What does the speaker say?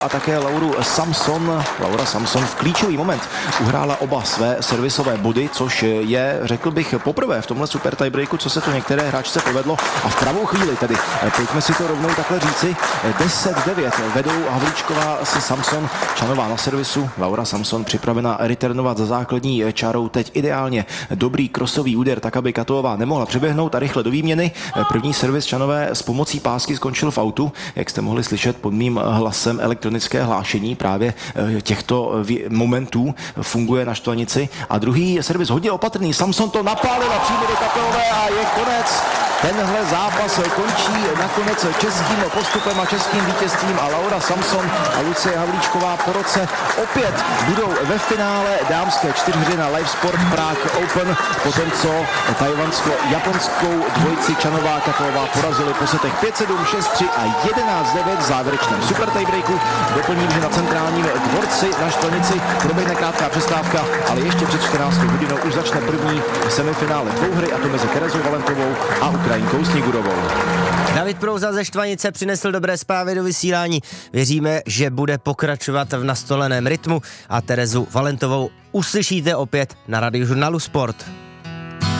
a také Lauru Samson. Laura Samson v klíčový moment uhrála oba své servisové body, což je, řekl bych, poprvé v tomhle super tiebreaku, co se to některé hráčce povedlo a v pravou chvíli tedy. Pojďme si to rovnou takhle říci. 10-9 vedou Havlíčková se Samson, Čanová na servisu. Laura Samson připravena returnovat za základní čárou. Teď ideálně dobrý krosový úder, tak aby Katová nemohla přeběhnout a rychle do výměny. První servis Čanové s pomocí pásky skončil v autu, jak jste mohli slyšet pod mým hlasem elektronické hlášení právě těchto momentů funguje na štvanici. A druhý servis hodně opatrný, Samson to napálil a přijde do Katové a je konec. Tenhle zápas končí nakonec českým postupem a českým vítězstvím a Laura Samson a Lucie Havlíčková po roce opět budou ve finále dámské čtyřhry na Live Sport Prague Open, potom co tajvansko-japonskou dvojici Čanová Katová porazili po setech 5-7, 6-3 a 11-9 v závěrečném super tiebreaku. Doplním, že na centrálním dvorci na štvanici proběhne krátká přestávka, ale ještě před 14 hodinou už začne první semifinále dvouhry, a to mezi Terezou Valentovou a Ukrajinkou Snigurovou. David Prouza ze Štvanice přinesl dobré zprávy do vysílání. Věříme, že bude pokračovat v nastoleném rytmu a Terezu Valentovou uslyšíte opět na Radiožurnálu Sport.